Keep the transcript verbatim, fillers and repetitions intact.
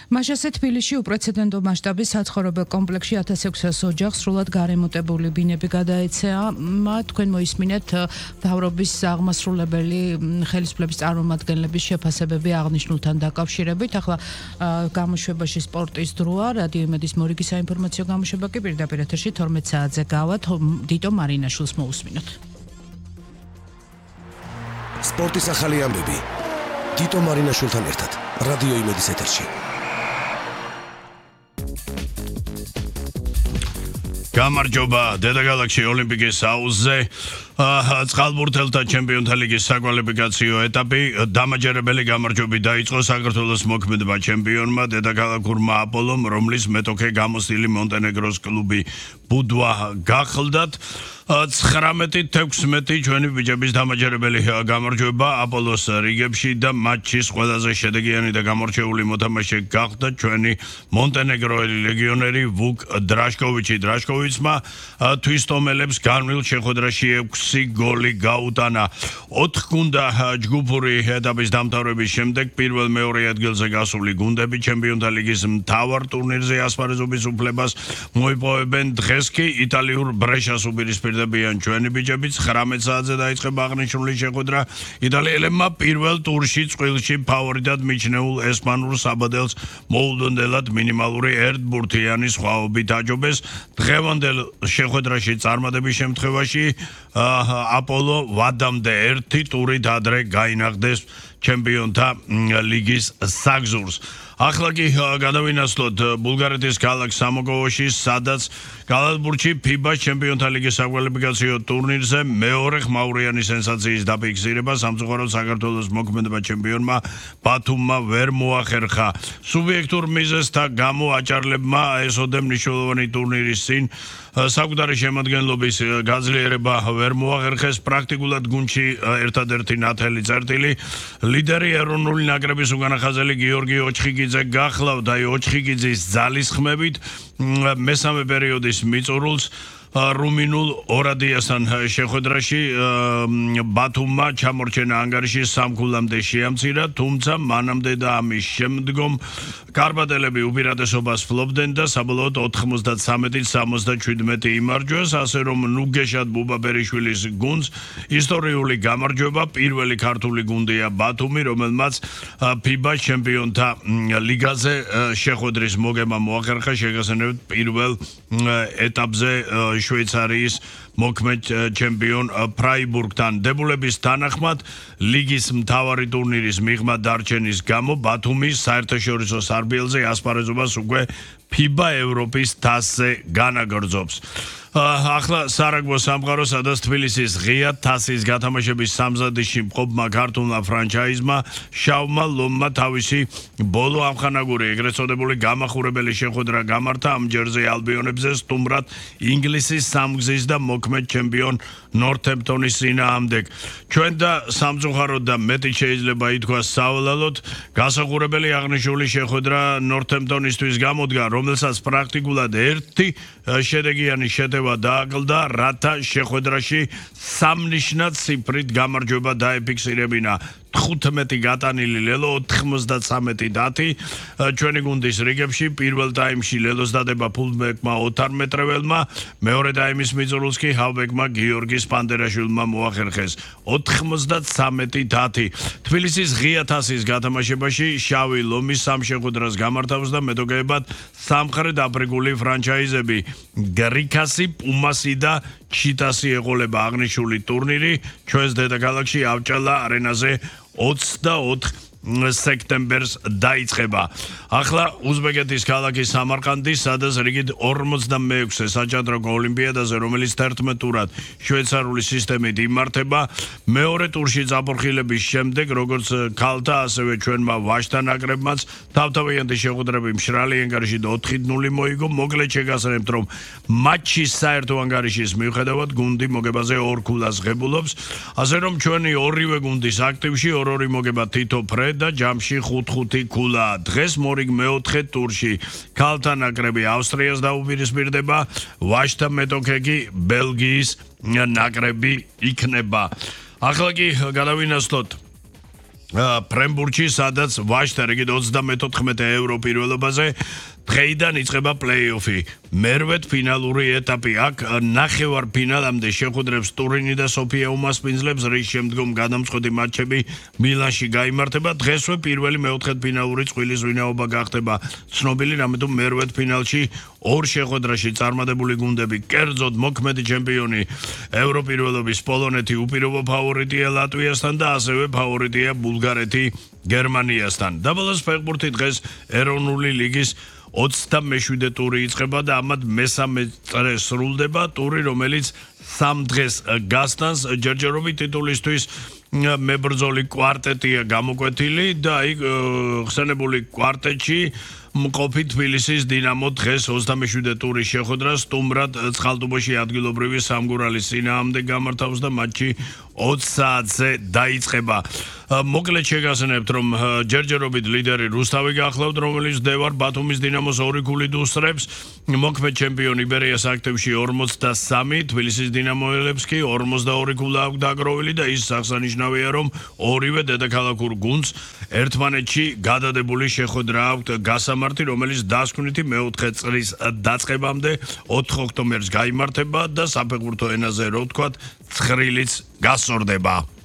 მაშასე თბილისში უპრეცედენტო მასშტაბის საცხოვრებელ კომპლექსში ათას ექვსას ოჯახს სრულად გარემონტებული ბინები გადაეცეა. თქვენ მოისმინეთ მთავრობის აღმასრულებელი ხელისუფლების წარმომადგენლების შეფასებები აღნიშნულთან დაკავშირებით. ახლა გამოშვებაში სპორტის დროა, რადიო იმედის მორიგი საინფორმაციო გამოშვება კი პირდაპირ ეთერში თორმეტ საათზე გავა. დიტო მარინაშვილს მოусმინოთ. სპორტის ახალი ამბები დიტო მარინაშვილთან ერთად რადიო იმედის ეთერში. გამარჯობა დედაგალაქსი ოლიმპიკის აუზზე წყალბურთელთა ჩემპიონთა ლიგის საკვალიფიკაციო ეტაპი დამაჯერებელი გამარჯვებით დაიწყო საქართველოს მოქმედმა ჩემპიონმა დედაგალაკურმა აპოლომ, რომლის მეტოქე გამოსტილი მონტენეგროს კლუბი ბუდვა გახლდათ. ცხრამეტი თექვსმეტი ჩვენი ბიჭების დამაჯერებელი გამარჯვება აპოლოს რიგებში და მატჩის ყველაზე შედეგიანი და გამორჩეული მოთამაშე გახდა ჩვენი მონტენეგროელი ლეგიონერი ვუკ დრაშკოვიჩი. დრაშკოვიჩმა თვისტომელებს განვლილ შეხვედრაში ექვსი გოლი გაუტანა. ოთხ გუნდა ჯგუფური ეტაპის დამთავრების შემდეგ პირველ მეორე ადგილზე გასული გუნდები ჩემპიონთა ლიგის მთავარ ტურნირზე ასპარეზობის უფლებას მოიპოვებენ. დღეს კი იტალიურ ბრეშას უპირისპირდებიან ჩვენი ბიჭები. ცხრამეტ საათზე დაიწყება აღნიშნული შეხვედრა. იტალიელებმა პირველ ტურში წყვილში ფავორიტად მიჩნეულ ესპანურ საბადელს მოულოდნელად მინიმალური ერთბურთიანი სხვაობით აჯობეს. დღევანდელ შეხვედრაში წარმატების შემთხვევაში აპოლო ვადამდე ერთი ტურით ადრე გაინახდეს ჩემპიონთა ლიგის საგზურს. ახლა კი გადავინაცვლოთ ბულგარეთის ქალაქ სამოგოვოში, სადაც გალათბურთში ფიბას ჩემპიონთა ლიგის საკვალიფიკაციო ტურნირზე მეორე ხმაურიანი სენსაციის დაფიქსირება სამწუხაროდ საქართველოს მოქმედმა ჩემპიონმა ბათუმმა ვერ მოახერხა. სუბიექტურ მიზეზთა გამო აჭარლებმა ესოდე მნიშვნელოვანი ტურნირის წინ საკუთარი შემადგენლობის გაძლიერება ვერ მოახერხეს. პრაქტიკულად გუნდში ერთადერთი ნათელი წერტილი ლიდერი ეროვნული ნაკრების უგანახაზელი გიორგი ოჩხიგიძე გახლავდა. ოჩხიგიძის ძალისხმევით მესამე პერიოდის მიწურულს რუმინულ ორადიასთან შეხვედრაში ბათუმმა ჩამორჩენა ანგარიში სამქულამდე შეამცირა, თუმცა მანამდე და ამის შემდგომ კარპატელები უპირატესობას ფლობდნენ და საბოლოოდ ოთხმოცდათსამეტ სამოცდაჩვიდმეტი იმარჯვეს, ასე რომ ნუგეშად ბუბაბერიშვილის გუნდს ისტორიული გამარჯვება. პირველი ქართული გუნდია ბათუმი, რომელმაც ფიბას ჩემპიონთა ლიგაზე შეხვედრის მოგება მოახერხა, შეგახსენებთ პირველ ეტაპზე შვეიცარიის მოქმედ ჩემპიონ ფრაიბურგთან. დებულების თანახმად ლიგის მთავარი ტურნირის მიღმა დარჩენის გამო ბათუმის საერთაშორისო სარბიელზე ასპარეზობას უკვე ფიბა ევროპის თასზე განაგრძობს. ახლა სარაგბო სამყარო, სადაც თბილისის ღია თასის გათამაშების სამზადისში მყოფმა ქართულმა ფრანჩაიზმა შავმა ლომმა თავისი ბოლო ამხანაგური ეგრეთ წოდებული გამახურებელი შეხვედრა გამართა. ამ ჯერზე ალბიონებზე სტუმრად ინგლისის სამგზის და მოქმედ ჩემპიონ ნორთემპტონის წინააღმდეგ. ჩვენ და სამწუხაროდ და მეტი შეიძლება ითქვას სავალალოდ გასაყურებელი აღნიშნული შეხვედრა ნორთემპტონისთვის გამოდგა, რომელსაც პრაქტიკულად ერთი შედეგიანი შეტევა დააკლდა, რათა შეხვედრაში სამნიშნად ციფრით გამარჯვება დაეფიქსირებინა. თხუთმეტი გატანილი ლელო, ოთხმოცდათსამეტი დათი ჩვენი გუნდის რიგებში. პირველ ტაიმში ლელოს დადება ფულბეკმა ოთარ მეტრეველმა, მეორე ტაიმის მიწურულს კი ჰავბეკმა გიორგი სპანდერაშვილმა მოახერხეს ოთხმოცდათსამეტი დათი. თბილისის ღია თასის გათამაშებაში შავი ლომის სამ შეხვედრას გამართავს და მეტოქეებად სამხრეთ აფრიკული ფრანჩაიზები გრიკასი, პუმასი და ჩიტასი ეყოლება აღნიშნული ტურნირი ჩვენს დედაგალაქსში ავჭალა არენაზე ოცდაოთხ სექტემბერს დაიწყება. ახლა უზბეკეთის ქალაქი სამარყანდი, სადაც რიგით ორმოცდამეექვსე საჭადრაკო ოლიმპიადაზე, რომელიც თერთმეტ ტურად შვეიცარიული სისტემით იმართება, მეორე ტურში წაფორხილების შემდეგ, როგორც ქალთა, ასევე ჩვენმა ვაჟთა ნაკრებმაც თავთავიანდი შეხვედრები მშრალი ანგარიშით ოთხი ნული მოიგო. მოკლედ შეგახსენებთ, რომ მატჩის საერთო ანგარიშის მიუხედავად გუნდი მოგებაზე ორ ქულას ღებულობს, ასე რომ ჩვენი ორივე გუნდის აქტივში ორ-ორი მოგება თითო ფრე და ჯამში ხუთ-ხუთი ქულა. დღეს მორიგ მეოთხე ტურში ქალთა ნაკრები ავსტრიას დაუპირისპირდება, ვაჟთა მეტოქე კი ბელგიის ნაკრები იქნება. ახლა კი გადავინაცვლოთ ფრენბურთში, სადაც ვაჟთა რიგით ოცდამეთოთხმეტე ეურო პირველობაზე დღეიდან იწყება პლეი-ოფი. მერვედ ფინალური ეტაპი. აქ ნახევარფინალამდე შეხვედრებს ტურინი და სოფია უმასპინძლებს, რის შემდგომ გადამწყვეტი მატჩები მილანში გაიმართება. დღესვე პირველი მეოთხედფინალური წყვილის ვინაობა გახდება ცნობილი, რამეთომ მერვედ ფინალში ორ შეხვედრაში წარმატებული გუნდები, კერძოდ მოქმედი ჩემპიონი ევროპირველობის პოლონეთი უპირობო ფავორიტია ლატვიასთან და ასევე ფავორიტია ბულგარეთი გერმანიასთან. დაბალოს ფეხბურთი დღეს ეროვნული ლიგის ოცდამეშვიდე ტური იწყება და ამათ მესამე წრე სრულდება ტური, რომელიც სამ დღეს გასტანს. ჯერჯერობით ტიტულისთვის მებრძოლი კვარტეტია გამოკვეთილი და იქ ხსენებული კვარტეტში მყოფი თბილისის დინამო დღეს ოცდამეშვიდე ტურის შეხვედრა სტუმრად ცხალტუბოში ადგილობრივი სამგურალის წინააღმდეგ გამართავს და მატჩი ოცი საათზე დაიწყება. მოკლედ შეგახსენებთ, რომ ჯერჯერობით ლიდერი რუსთავი გახლავთ, რომელიც დევარ ბათუმის დინამოს ორი გულით უსწრებს. მოქმედ ჩემპიონი იბერიას აქტივში ორმოცდასამი, თბილისის დინამოელებს კი ორმოცდაორი გულა აქვს დაგროვილი და ის აღსანიშნავია, რომ ორივე დედაქალაქურ გუნდს ერთმანეთში გადადებული შეხვედრა აქვს გასამართი, რომელიც დასკვნითი მეოთხე წრის დაწყებამდე ოთხ ოქტომბერს გაიმართება და საფეხბურთო ენაზე რო ვთქვათ, ცხრილიც გასწორდება.